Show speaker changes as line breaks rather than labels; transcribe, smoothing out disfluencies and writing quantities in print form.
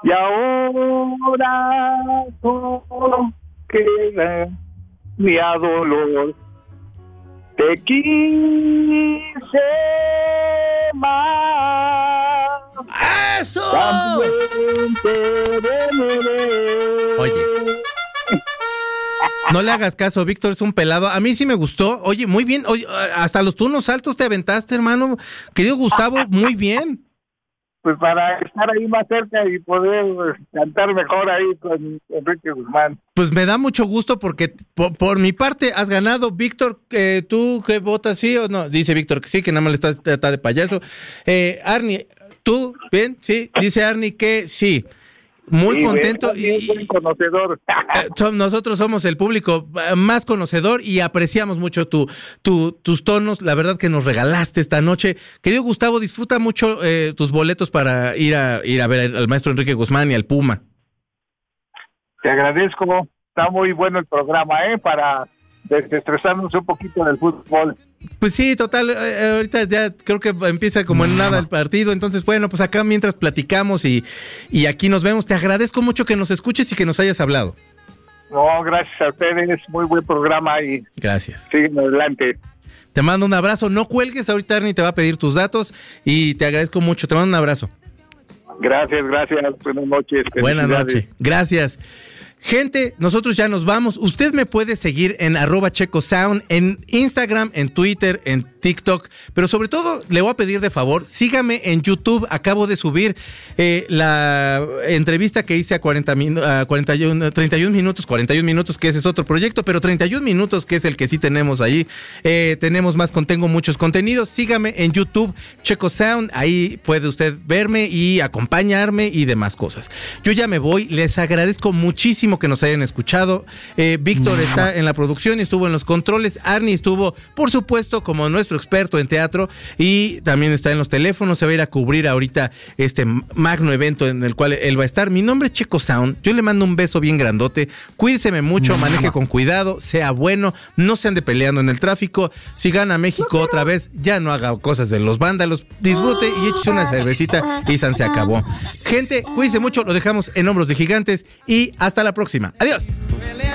Y ahora solo queda mi dolor. Te quise más.
¡Eso!
También te veneré.
Oye, no le hagas caso, Víctor es un pelado. A mí sí me gustó. Oye, muy bien. Oye, hasta los turnos altos te aventaste, hermano. Querido Gustavo, muy bien.
Pues para estar ahí más cerca y poder cantar mejor ahí con Enrique Guzmán.
Pues me da mucho gusto porque por mi parte has ganado. Víctor, ¿tú qué votas, sí o no? Dice Víctor que sí, que nada más le está de payaso. Arnie, ¿tú? ¿Bien? Sí. Dice Arnie que sí. Muy
Sí,
contento.
Es buen conocedor.
Nosotros somos el público más conocedor y apreciamos mucho tus tonos. La verdad que nos regalaste esta noche. Querido Gustavo, disfruta mucho tus boletos para ir a ver al maestro Enrique Guzmán y al Puma.
Te agradezco. Está muy bueno el programa, para desestresarnos un poquito del fútbol.
Pues sí, total, ahorita ya creo que empieza como en nada el partido, entonces bueno, pues acá mientras platicamos y aquí nos vemos. Te agradezco mucho que nos escuches y que nos hayas hablado.
No, gracias a ustedes, muy buen programa y
gracias.
Siguen adelante.
Te mando un abrazo, no cuelgues, ahorita Arnie te va a pedir tus datos y te agradezco mucho, te mando un abrazo.
Gracias, buenas noches.
Buenas noches, gracias. Gente, nosotros ya nos vamos. Usted me puede seguir en @checosound, en Instagram, en Twitter, en TikTok, pero sobre todo le voy a pedir de favor, sígame en YouTube. Acabo de subir la entrevista que hice a 31 minutos, que ese es otro proyecto, pero 31 minutos, que es el que sí tenemos ahí. Tengo muchos contenidos. Sígame en YouTube, Checosound, ahí puede usted verme y acompañarme y demás cosas. Yo ya me voy, les agradezco muchísimo que nos hayan escuchado. Víctor está en la producción y estuvo en los controles. Arnie estuvo, por supuesto, como nuestro experto en teatro y también está en los teléfonos. Se va a ir a cubrir ahorita este magno evento en el cual él va a estar. Mi nombre es Checosound. Yo le mando un beso bien grandote. Cuídeseme mucho, maneje con cuidado, sea bueno, no se ande peleando en el tráfico. Si gana México otra vez, ya no haga cosas de los vándalos. Disfrute y échese una cervecita y se acabó. Gente, cuídense mucho. Lo dejamos en hombros de gigantes y hasta la próxima. Adiós.